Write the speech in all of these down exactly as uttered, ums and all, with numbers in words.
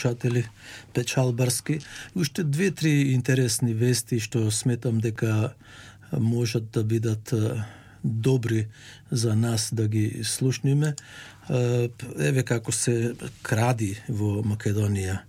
слушатели печалбарски. Уште две-три интересни вести што сметам дека можат да бидат добри за нас да ги слушниме. Еве како се кради во Македонија.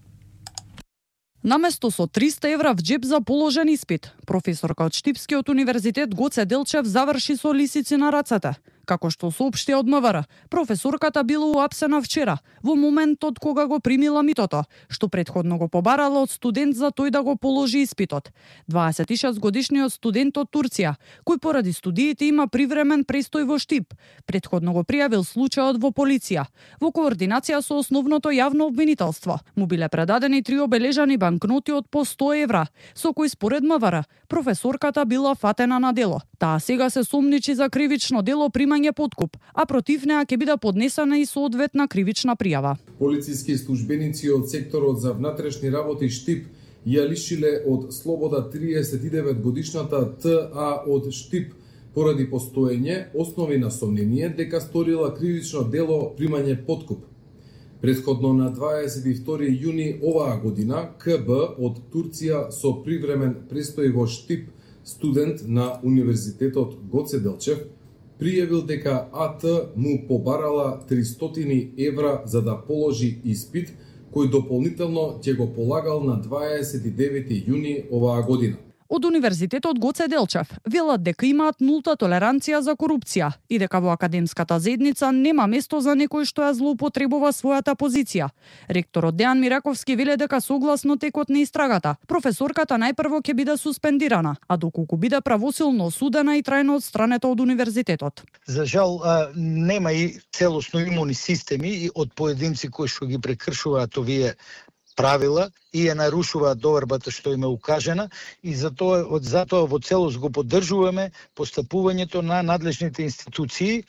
Наместо со триста евра в джеб за положен испит, професорка од Штипскиот универзитет Гоце Делчев заврши со лисици на рацете. Како што соопшти од МВР, професорката била уапсена вчера, во моментот кога го примила митото, што претходно го побарала од студент за тој да го положи испитот. дваесет и шест годишниот студент од Турција, кој поради студиите има привремен престој во Штип, претходно го пријавил случајот во полиција. Во координација со основното јавно обвинителство, му биле предадени три обележани банкноти од по сто евра, со кои според МВР професорката била фатена на дело. Таа сега се сомничи за кривично дело примање подкуп, а против неа ќе биде поднесена и соодветна кривична пријава. Полициски службеници од секторот за внатрешни работи Штип ја лишиле од слобода триесет и девет годишната Т А од Штип поради постоење основи на сомнение дека сторила кривично дело примање подкуп. Предходно на дваесет и втори јуни оваа година К Б од Турција со привремен престој во Штип, студент на Универзитетот Гоце Делчев, пријавил дека А Т му побарала тристотини евра за да положи испит, кој дополнително ќе го полагал на дваесет и девети јуни оваа година. Од Универзитетот Гоце Делчев велат дека имаат нулта толеранција за корупција и дека во академската заедница нема место за некој што ја злоупотребува својата позиција. Ректорот Дејан Мираковски веле дека согласно текот на истрагата, професорката најпрво ќе биде суспендирана, а доколку биде правосилно осудена и трајно одстранета од универзитетот. За жал нема и целосно имуни системи од поединци кои што ги прекршуваат овие правила и ја нарушуваат довербата што им е укажена, и затоа од затоа во целост го поддржуваме постапувањето на надлежните институции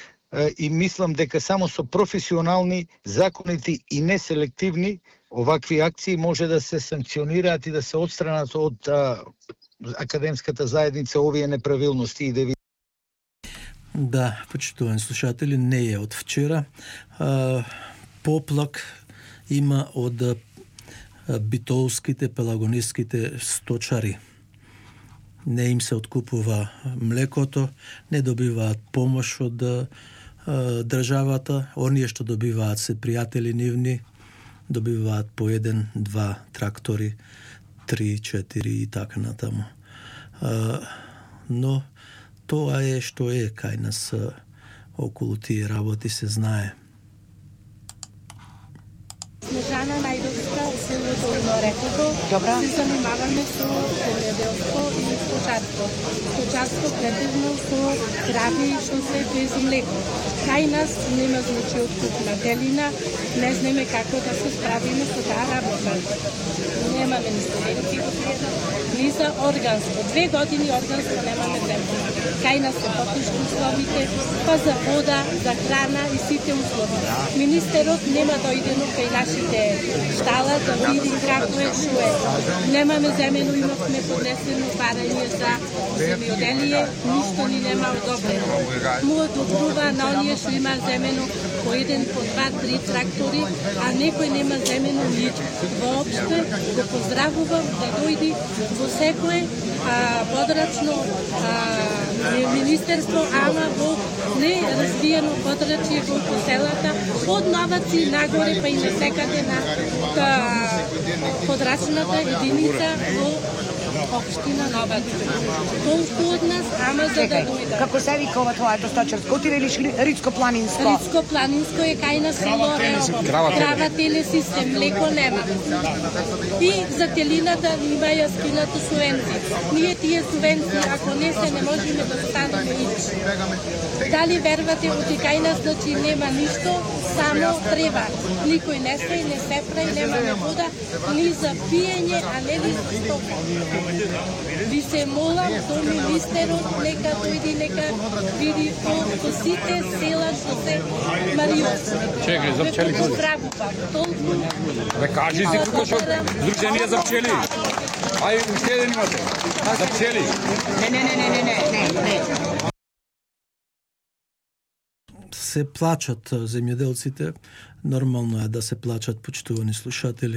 и мислам дека само со професионални, законити и неселективни овакви акции може да се санкционираат и да се отстранат од а, академската заедница овие неправилности и да ви... Да, почитувани слушатели, не е од вчера. А, поплак има од битолските, пелагониските сточари. Не им се откупува млекото, не добиваат помош од а, државата. Оние што добиваат се пријатели нивни, добиваат по еден, два трактори, три, четири и така натаму. А, но тоа е што е кај нас околу тие работи, се знае. Снежана Најдовска, село Долно Рекото. Добра. Се занимаваме со земјоделство и сточарство. Сточарство претежно со крави што се без млеко. Кај нас нема значи откуп на телина, не знаеме како да се справиме со таа работа. Немаме ни студенти, ни за органско. Две години органско немаме земја. Кај нас се потешки условите, па за вода, за храна и сите услови. Министерот нема дојдено кај нашите штала да види како е, шо е. Немаме земено, имавме поднесено барање за земјоделие, ништо ни нема одобрено. Му одобрува на оние што има земено по еден, по два, три трактори, а некој нема земено ништо. Воопште го поздравувам да дојди во секое а, подрачно а, министерство, ама во неразвиено подрачје во поселата, од Новаци нагоре, па и на секаде на подрачната единица во општина Новаци. Толку од нас, ама за да дојдат. Како се вика ова тоа, ето сточарско, отиде ли Рицко-планинско? Рицко-планинско е кај на село Реово. Крава теле систем, млеко нема. И за телината има ја скинато субвенции. Ние тие субвенции, ако не се, не можеме да станеме нич. Дали вервате, оти кај нас, значи нема ништо, само треба. Никој не се, не се прави, немаме вода, ни за пиење, а не ни за стока. Ви се молам до министерот, нека дојди, нека види по сите села што се мариосни. Чекай, за пчели толку. Толку. Бе, кажи си како што Сдружение за пчели. Ај, уште еден имате. За пчели. Не, не, не, не, не, не, не. Се плачат земјоделците, нормално е да се плачат, почитувани слушатели.